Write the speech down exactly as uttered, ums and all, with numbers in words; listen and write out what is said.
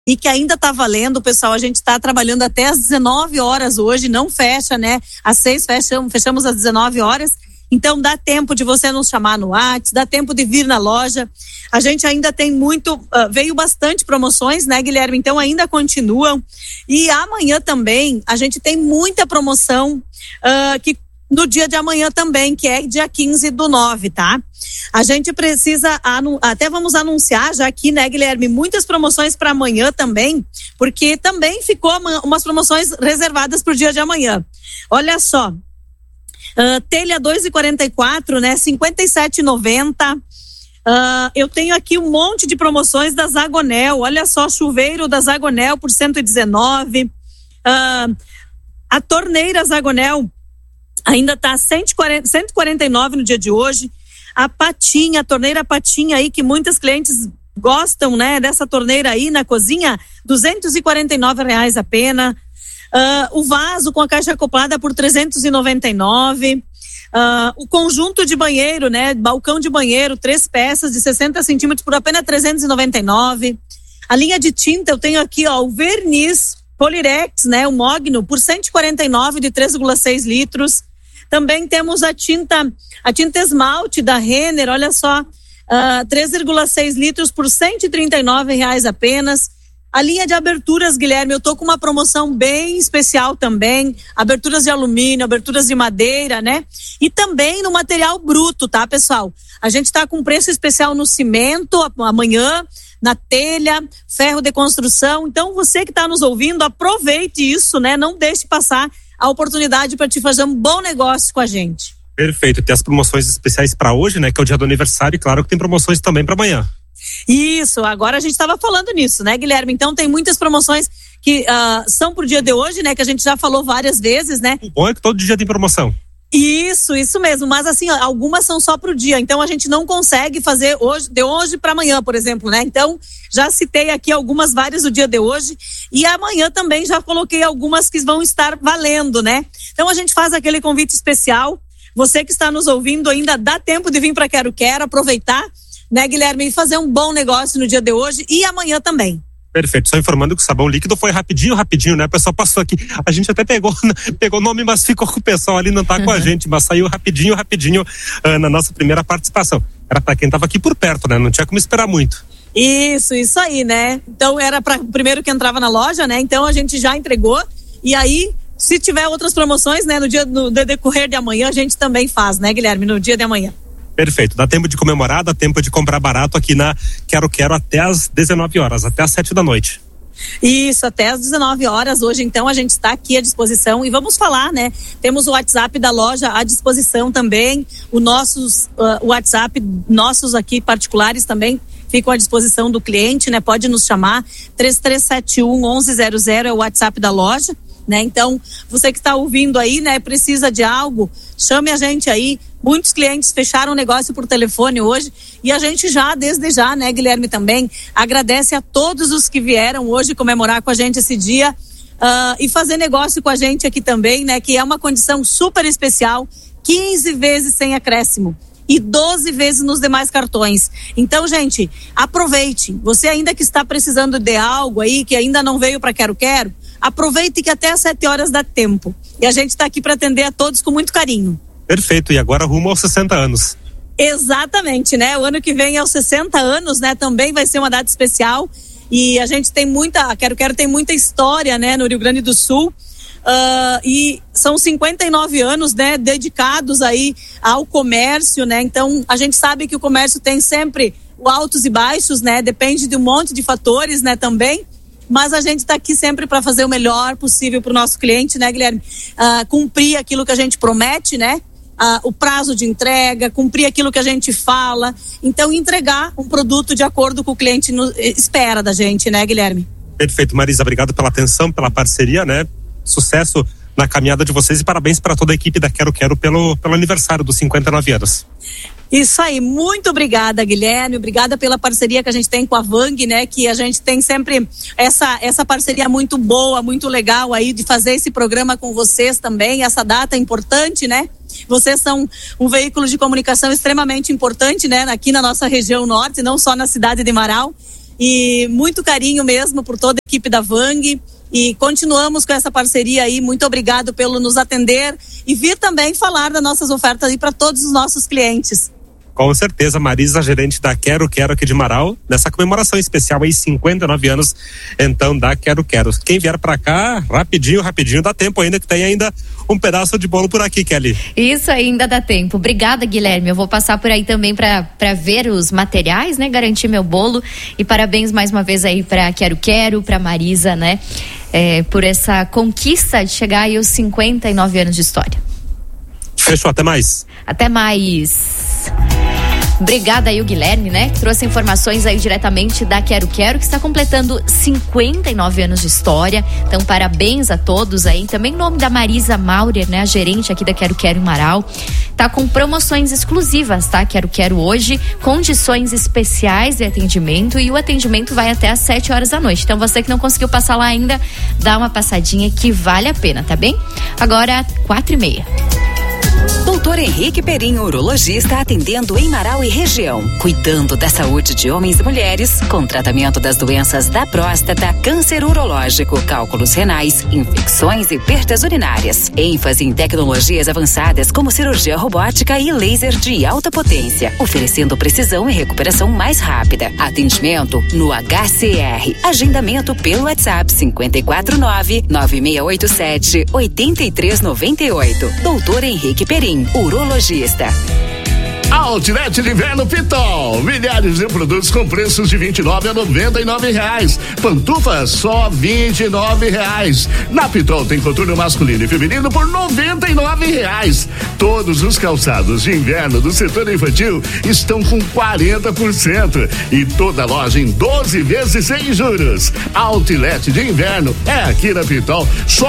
e que ainda está valendo, pessoal. A gente está trabalhando até às dezenove horas hoje, não fecha, né? Às seis fechamos, fechamos às dezenove horas. Então dá tempo de você nos chamar no WhatsApp, dá tempo de vir na loja. A gente ainda tem muito, uh, veio bastante promoções, né, Guilherme? Então ainda continuam. E amanhã também a gente tem muita promoção uh, que no dia de amanhã também, que é dia quinze do nove, tá? A gente precisa, anu- até vamos anunciar já aqui, né, Guilherme, muitas promoções para amanhã também, porque também ficou uma, umas promoções reservadas para o dia de amanhã. Olha só, uh, telha dois reais e quarenta e quatro centavos, né, cinquenta e sete reais e noventa centavos. Uh, eu tenho aqui um monte de promoções da Zagonel. Olha só, chuveiro da Zagonel por cento e dezenove reais. Uh, a torneira Zagonel ainda está cento e quarenta e nove no dia de hoje. A patinha, a torneira patinha aí, que muitas clientes gostam, né, dessa torneira aí na cozinha, duzentos e quarenta e nove reais a pena. Uh, o vaso com a caixa acoplada por trezentos e noventa e nove. Uh, o conjunto de banheiro, né, balcão de banheiro, três peças de sessenta centímetros por apenas trezentos e noventa e nove. A linha de tinta, eu tenho aqui, ó, o verniz Polirex, né, o Mogno, por cento e quarenta e nove de três vírgula seis litros. Também temos a tinta, a tinta esmalte da Renner, olha só, uh, três vírgula seis litros por cento e trinta e nove reais apenas. A linha de aberturas, Guilherme, eu tô com uma promoção bem especial também, aberturas de alumínio, aberturas de madeira, né? E também no material bruto, tá, pessoal? A gente tá com preço especial no cimento amanhã, na telha, ferro de construção. Então, você que tá nos ouvindo, aproveite isso, né? Não deixe passar a oportunidade para te fazer um bom negócio com a gente. Perfeito, tem as promoções especiais para hoje, né, que é o dia do aniversário, e claro que tem promoções também para amanhã. Isso, agora a gente estava falando nisso, né, Guilherme? Então tem muitas promoções que uh, são pro dia de hoje, né, que a gente já falou várias vezes, né? O bom é que todo dia tem promoção. Isso, isso mesmo, mas assim, ó, algumas são só pro dia, então a gente não consegue fazer hoje, de hoje para amanhã, por exemplo, né? Então, já citei aqui algumas várias do dia de hoje e amanhã também já coloquei algumas que vão estar valendo, né? Então a gente faz aquele convite especial, você que está nos ouvindo ainda dá tempo de vir para Quero Quero, aproveitar, né, Guilherme, e fazer um bom negócio no dia de hoje e amanhã também. Perfeito, só informando que o sabão líquido foi rapidinho, rapidinho, né? O pessoal passou aqui, a gente até pegou pegou o nome, mas ficou com o pessoal ali, não tá com a gente, mas saiu rapidinho, rapidinho uh, na nossa primeira participação. Era para quem tava aqui por perto, né? Não tinha como esperar muito. Isso, isso aí, né? Então era para o primeiro que entrava na loja, né? Então a gente já entregou e aí, se tiver outras promoções, né? No dia, no decorrer de amanhã, a gente também faz, né, Guilherme? No dia de amanhã. Perfeito, dá tempo de comemorar, dá tempo de comprar barato aqui na Quero Quero até às dezenove horas, até às sete da noite. Isso, até às dezenove horas hoje, então a gente está aqui à disposição e vamos falar, né? Temos o WhatsApp da loja à disposição também, o nossos, uh, o WhatsApp nossos aqui particulares também ficam à disposição do cliente, né? Pode nos chamar, três três sete um, onze zero zero é o WhatsApp da loja, né? Então, você que está ouvindo aí, né? Precisa de algo, chame a gente aí. Muitos clientes fecharam o negócio por telefone hoje e a gente já, desde já, né, Guilherme, também agradece a todos os que vieram hoje comemorar com a gente esse dia uh, e fazer negócio com a gente aqui também, né, que é uma condição super especial, quinze vezes sem acréscimo e doze vezes nos demais cartões. Então, gente, aproveite. Você ainda que está precisando de algo aí, que ainda não veio para Quero Quero, aproveite que até às sete horas dá tempo. E a gente está aqui para atender a todos com muito carinho. Perfeito, e agora rumo aos sessenta anos. Exatamente, né? O ano que vem é os sessenta anos, né? Também vai ser uma data especial e a gente tem muita, a Quero Quero tem muita história, né? No Rio Grande do Sul uh, e são cinquenta e nove anos, né? Dedicados aí ao comércio, né? Então a gente sabe que o comércio tem sempre altos e baixos, né? Depende de um monte de fatores, né? Também. Mas a gente está aqui sempre para fazer o melhor possível para o nosso cliente, né, Guilherme? Uh, cumprir aquilo que a gente promete, né? Uh, o prazo de entrega, cumprir aquilo que a gente fala, então entregar um produto de acordo com o cliente no, espera da gente, né, Guilherme? Perfeito, Marisa, obrigado pela atenção, pela parceria, né? Sucesso na caminhada de vocês e parabéns para toda a equipe da Quero Quero pelo, pelo aniversário dos cinquenta e nove anos. Isso aí, muito obrigada, Guilherme, obrigada pela parceria que a gente tem com a Vang, né, que a gente tem sempre essa, essa parceria muito boa, muito legal aí de fazer esse programa com vocês também, essa data importante, né? Vocês são um veículo de comunicação extremamente importante, né, aqui na nossa região norte, não só na cidade de Marau. e muito carinho mesmo por toda a equipe da Vang. E continuamos com essa parceria aí. Muito obrigado pelo nos atender e vir também falar das nossas ofertas aí para todos os nossos clientes. Com certeza, Marisa, gerente da Quero Quero aqui de Marau, nessa comemoração especial aí, cinquenta e nove anos, então, da Quero Quero. Quem vier pra cá, rapidinho, rapidinho, dá tempo ainda, que tem ainda um pedaço de bolo por aqui, Kelly. Isso ainda dá tempo. Obrigada, Guilherme. Eu vou passar por aí também pra, pra ver os materiais, né? Garantir meu bolo. E parabéns mais uma vez aí pra Quero Quero, pra Marisa, né? É, por essa conquista de chegar aí aos cinquenta e nove anos de história. Fechou, até mais. Até mais. Obrigada aí o Guilherme, né? Trouxe informações aí diretamente da Quero Quero, que está completando cinquenta e nove anos de história. Então, parabéns a todos aí. Também em nome da Marisa Maurer, né? A gerente aqui da Quero Quero em Marau. Tá com promoções exclusivas, tá? Quero Quero hoje, condições especiais de atendimento, e o atendimento vai até às sete horas da noite. Então, você que não conseguiu passar lá ainda, dá uma passadinha que vale a pena, tá bem? Agora, quatro e meia. Doutor Henrique Perim, urologista, atendendo em Marau e região, cuidando da saúde de homens e mulheres, com tratamento das doenças da próstata, câncer urológico, cálculos renais, infecções e perdas urinárias. ênfase em tecnologias avançadas como cirurgia robótica e laser de alta potência, oferecendo precisão e recuperação mais rápida. Atendimento no H C R. Agendamento pelo WhatsApp cinco quatro nove, nove seis oito sete, oito três nove oito. Doutor Henrique Perim, urologista. Outlet de Inverno Pitol. Milhares de produtos com preços de vinte e nove a noventa e nove reais. Pantufas só vinte e nove reais. Na Pitol tem coturno masculino e feminino por noventa e nove reais. Todos os calçados de inverno do setor infantil estão com quarenta por cento e toda loja em doze vezes sem juros. Outlet de Inverno é aqui na Pitol. Só